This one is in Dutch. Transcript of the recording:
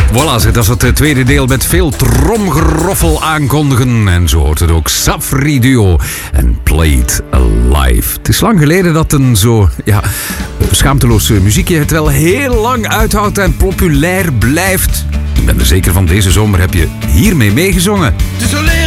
Voilà, dat is het tweede deel met veel tromgeroffel aankondigen. En zo hoort het ook. Safri Duo en Played Alive. Het is lang geleden dat een zo schaamteloos muziekje het wel heel lang uithoudt en populair blijft. Ik ben er zeker van, deze zomer heb je hiermee meegezongen. Désolé